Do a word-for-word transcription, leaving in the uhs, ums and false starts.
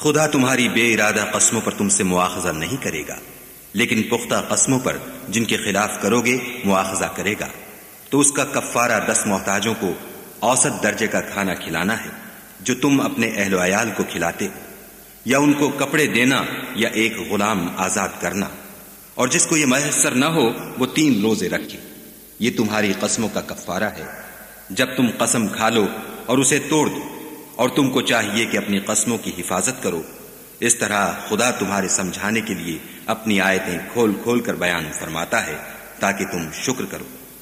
खुदा तुम्हारी बेइरादा कस्मों पर तुमसे मुआखजा नहीं करेगा, लेकिन पुख्ता कस्मों पर जिनके खिलाफ करोगे मुआखजा करेगा। तो उसका कफ्फारा दस मोहताजों को औसत दर्जे का खाना खिलाना है जो तुम अपने अहलो अयाल को खिलाते हो, या उनको कपड़े देना या एक गुलाम आजाद करना। और जिसको ये मैसर न हो वो तीन रोजे रखे। ये तुम्हारी कस्मों का कफ्फारा है जब तुम कसम खा लो और उसे तोड़ दो, और तुमको चाहिए कि अपनी कस्मों की हिफाजत करो। इस तरह खुदा तुम्हारे समझाने के लिए अपनी आयतें खोल खोल कर बयान फरमाता है ताकि तुम शुक्र करो।